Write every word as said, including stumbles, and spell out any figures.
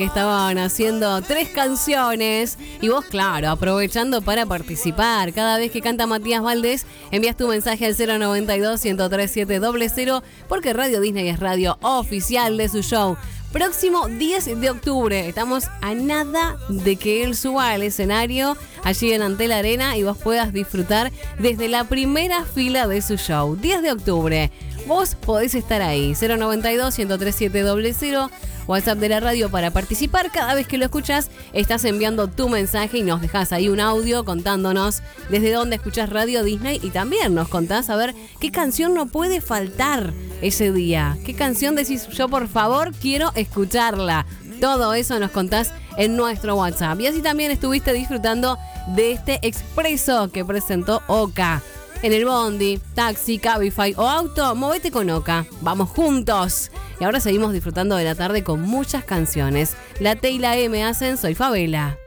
Estaban haciendo tres canciones y vos, claro, aprovechando para participar. Cada vez que canta Matías Valdés, envías tu mensaje al cero noventa y dos, ciento tres, siete cero cero porque Radio Disney es radio oficial de su show. Próximo diez de octubre, estamos a nada de que él suba al escenario allí en Antel Arena y vos puedas disfrutar desde la primera fila de su show. diez de octubre, vos podés estar ahí, cero noventa y dos, ciento tres, siete cero cero, WhatsApp de la radio para participar. Cada vez que lo escuchás, estás enviando tu mensaje y nos dejás ahí un audio contándonos desde dónde escuchás Radio Disney y también nos contás a ver qué canción no puede faltar ese día. ¿Qué canción decís yo, por favor, quiero escucharla? Todo eso nos contás en nuestro WhatsApp. Y así también estuviste disfrutando de este expreso que presentó Oka. En el bondi, taxi, Cabify o auto, movete con Oka. Vamos juntos. Y ahora seguimos disfrutando de la tarde con muchas canciones. La T y la M hacen Soy Favela.